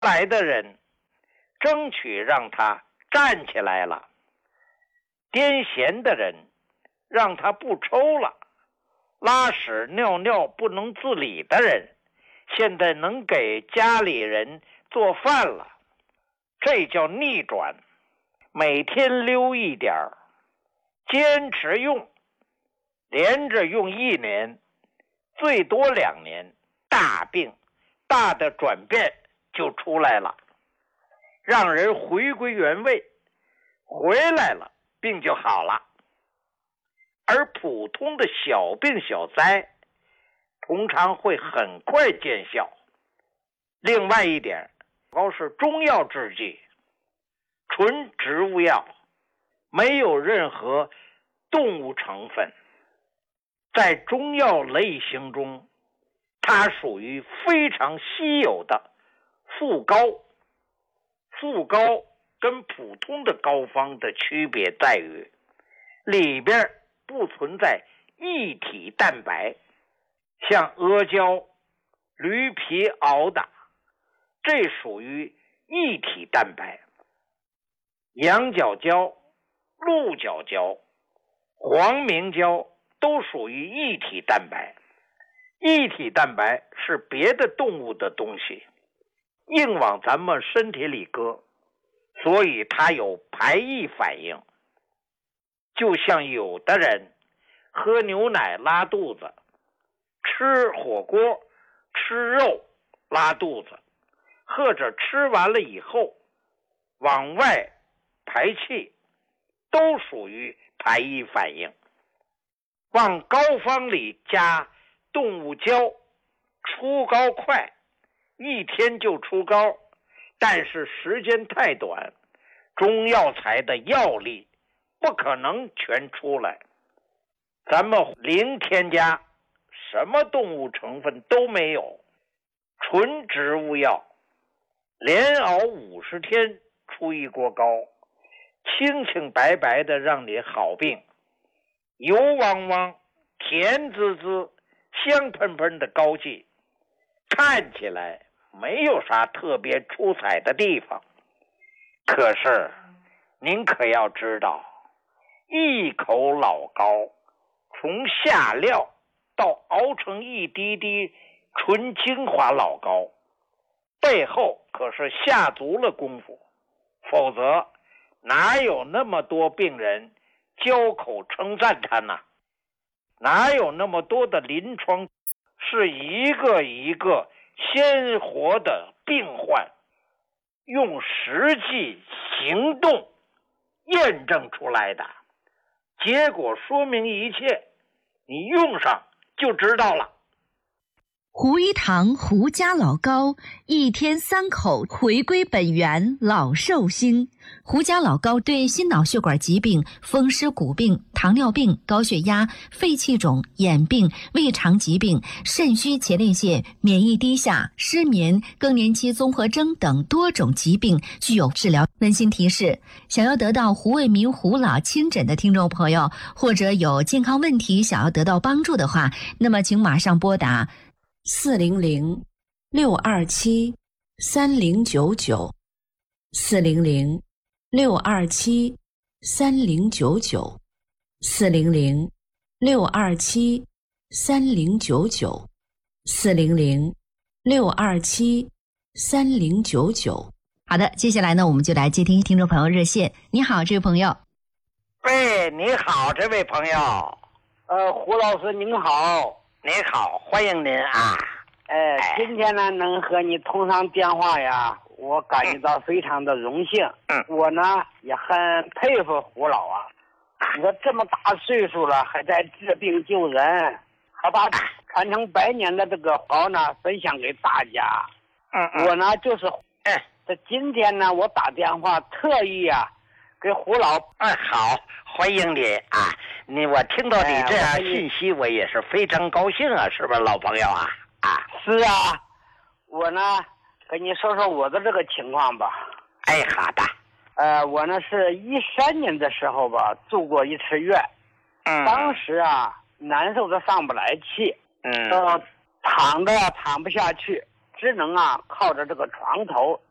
来的人争取让他站起来了，癫痫的人让他不抽了，拉屎尿尿不能自理的人现在能给家里人做饭了，这叫逆转。每天溜一点儿，坚持用，连着用1年，最多2年，大病大的转变就出来了，让人回归原位，回来了，病就好了。而普通的小病小灾通常会很快见效。另外一点，高是中药制剂，纯植物药，没有任何动物成分。在中药类型中，它属于非常稀有的副膏。副膏跟普通的膏方的区别在于，里边不存在异体蛋白，像阿胶、驴皮熬的，这属于异体蛋白。羊角胶、鹿角胶、黄明胶都属于异体蛋白。异体蛋白是别的动物的东西，硬往咱们身体里搁，所以它有排异反应。就像有的人喝牛奶拉肚子，吃火锅吃肉拉肚子，或者吃完了以后往外排气，都属于排异反应。往膏方里加动物胶，出膏快，1天就出膏，但是时间太短，中药材的药力不可能全出来。咱们零添加，什么动物成分都没有，纯植物药，连熬50天出一锅膏，清清白白的让你好病。油汪汪、甜滋滋、香喷喷的膏剂，看起来没有啥特别出彩的地方，可是您可要知道，一口老膏从下料到熬成一滴滴纯精华老膏，背后可是下足了功夫，否则哪有那么多病人交口称赞他呢？哪有那么多的临床是一个一个鲜活的病患用实际行动验证出来的？结果说明一切，你用上就知道了。 胡一堂胡家老膏，1天3口，回归本源，老寿星。胡家老膏对心脑血管疾病、风湿骨病、糖尿病、高血压、肺气肿、眼病、胃肠疾病、肾虚前列腺、免疫低下、失眠、更年期综合征等多种疾病具有治疗。温馨提示：想要得到胡卫民胡老亲诊的听众朋友，或者有健康问题想要得到帮助的话，那么请马上拨打400-627-3099 400-627-3099 400-627-3099 400-627-3099。好的，接下来呢，我们就来接听听众朋友热线。你好，这位朋友。 喂，你好，这位朋友。 胡老师您好。 你好，欢迎您啊！ 今天呢能和你通上电话呀，我感觉到非常的荣幸。我呢也很佩服胡老啊，你说这么大岁数了还在治病救人，还把传承100年的这个好呢分享给大家。我呢就是这今天呢我打电话特意啊给胡老。 好，欢迎你啊！我听到你这样信息，我也是非常高兴啊，是不是老朋友啊？ 是啊，我呢跟你说说我的这个情况吧。 好的。 我呢是13年的时候吧住过一次院，当时啊难受的上不来气，躺着躺不下去，只能啊靠着这个床头